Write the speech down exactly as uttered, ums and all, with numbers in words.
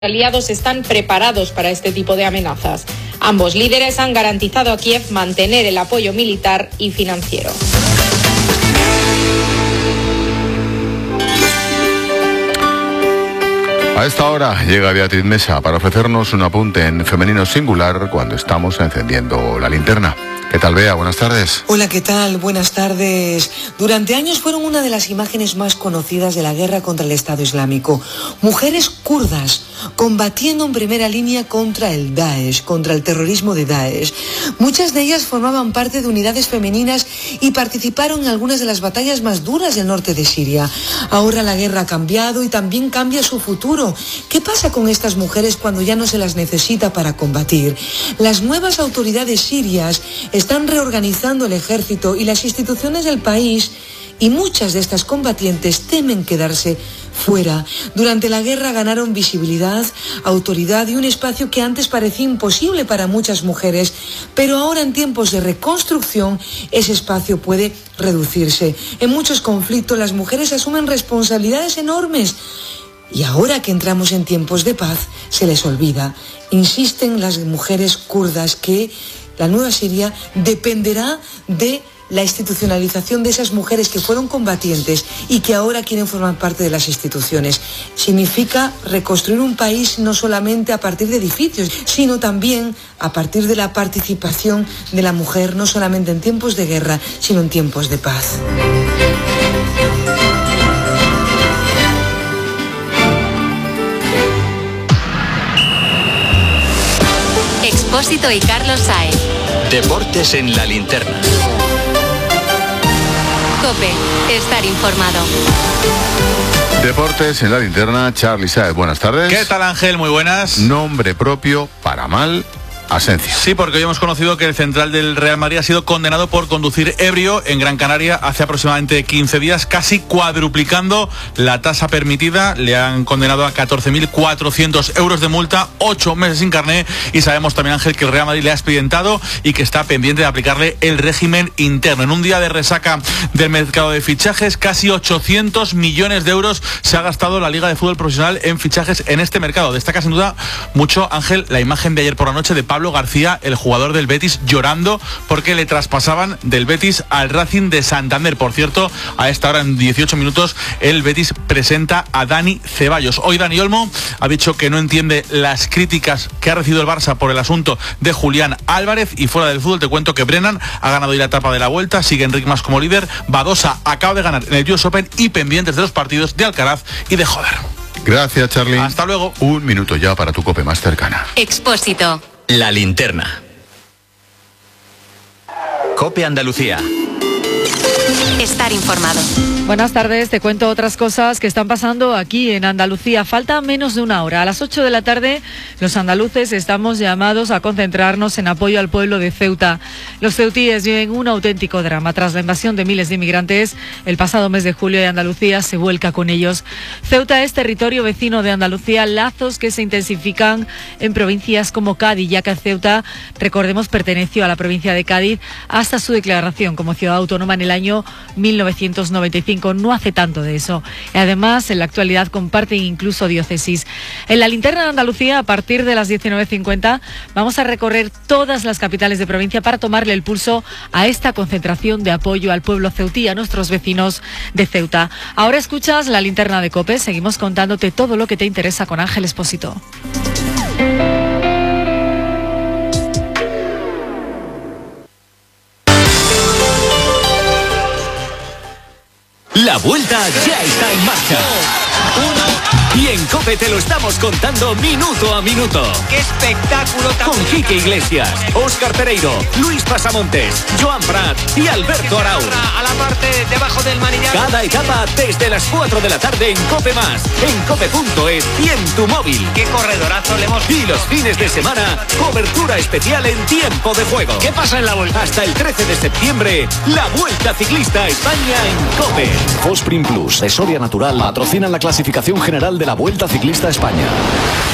aliados están preparados para este tipo de amenazas. Ambos líderes han garantizado a Kiev mantener el apoyo militar y financiero. A esta hora llega Beatriz Mesa para ofrecernos un apunte en femenino singular cuando estamos encendiendo la linterna. ¿Qué tal, Bea? Buenas tardes. Hola, ¿qué tal? Buenas tardes. Durante años fueron una de las imágenes más conocidas de la guerra contra el Estado Islámico. Mujeres kurdas combatiendo en primera línea contra el Daesh, contra el terrorismo de Daesh. Muchas de ellas formaban parte de unidades femeninas y participaron en algunas de las batallas más duras del norte de Siria. Ahora la guerra ha cambiado y también cambia su futuro. ¿Qué pasa con estas mujeres cuando ya no se las necesita para combatir? Las nuevas autoridades sirias están reorganizando el ejército y las instituciones del país, y muchas de estas combatientes temen quedarse fuera. Durante la guerra ganaron visibilidad, autoridad y un espacio que antes parecía imposible para muchas mujeres, pero ahora en tiempos de reconstrucción ese espacio puede reducirse. En muchos conflictos las mujeres asumen responsabilidades enormes. Y ahora que entramos en tiempos de paz, se les olvida. Insisten las mujeres kurdas que la nueva Siria dependerá de la institucionalización de esas mujeres que fueron combatientes y que ahora quieren formar parte de las instituciones. Significa reconstruir un país no solamente a partir de edificios, sino también a partir de la participación de la mujer, no solamente en tiempos de guerra, sino en tiempos de paz. Expósito y Carlos Saez. Deportes en la linterna. COPE, estar informado. Deportes en la linterna, Charly Saez. Buenas tardes. ¿Qué tal, Ángel? Muy buenas. Nombre propio para mal. Asensio. Sí, porque hoy hemos conocido que el central del Real Madrid ha sido condenado por conducir ebrio en Gran Canaria hace aproximadamente quince días, casi cuadruplicando la tasa permitida. Le han condenado a catorce mil cuatrocientos euros de multa, ocho meses sin carné, y sabemos también, Ángel, que el Real Madrid le ha expedientado y que está pendiente de aplicarle el régimen interno. En un día de resaca del mercado de fichajes, casi ochocientos millones de euros se ha gastado la Liga de Fútbol Profesional en fichajes en este mercado. Destaca sin duda mucho, Ángel, la imagen de ayer por la noche de Pablo Pablo García, el jugador del Betis, llorando porque le traspasaban del Betis al Racing de Santander. Por cierto, a esta hora, en dieciocho minutos, el Betis presenta a Dani Ceballos. Hoy Dani Olmo ha dicho que no entiende las críticas que ha recibido el Barça por el asunto de Julián Álvarez. Y fuera del fútbol te cuento que Brennan ha ganado hoy la etapa de la Vuelta, sigue Enric Mas como líder, Badosa acaba de ganar en el U S Open, y pendientes de los partidos de Alcaraz y de Joder. Gracias, Charly. Hasta luego. Un minuto ya para tu COPE más cercana. Expósito. La linterna. COPE Andalucía. Estar informado. Buenas tardes, te cuento otras cosas que están pasando aquí en Andalucía. Falta menos de una hora. A las ocho de la tarde, los andaluces estamos llamados a concentrarnos en apoyo al pueblo de Ceuta. Los ceutíes viven un auténtico drama. Tras la invasión de miles de inmigrantes, el pasado mes de julio, y Andalucía se vuelca con ellos. Ceuta es territorio vecino de Andalucía, lazos que se intensifican en provincias como Cádiz, ya que Ceuta, recordemos, perteneció a la provincia de Cádiz hasta su declaración como ciudad autónoma en el año mil novecientos noventa y cinco. No hace tanto de eso. Y además, en la actualidad comparten incluso diócesis. En la linterna de Andalucía, a partir de las diecinueve cincuenta, vamos a recorrer todas las capitales de provincia para tomarle el pulso a esta concentración de apoyo al pueblo ceutí, a nuestros vecinos de Ceuta. Ahora escuchas la linterna de COPE. Seguimos contándote todo lo que te interesa con Ángel Expósito. La Vuelta ya está en marcha. Y en COPE te lo estamos contando minuto a minuto. ¡Qué espectáculo! Con Quique Iglesias, Óscar Pereiro, Luis Pasamontes, Joan Prat y Alberto Arau. A la parte debajo del manillar. Cada etapa desde las cuatro de la tarde en COPE más, en cope punto es y en tu móvil. ¡Qué corredorazo le hemos visto! Y los fines de semana, cobertura especial en tiempo de juego. ¿Qué pasa en la Vuelta? Hasta el trece de septiembre, la Vuelta Ciclista a España en COPE. Fosprin Plus de Soria Natural patrocinan la clasificación general de la Vuelta Ciclista a España.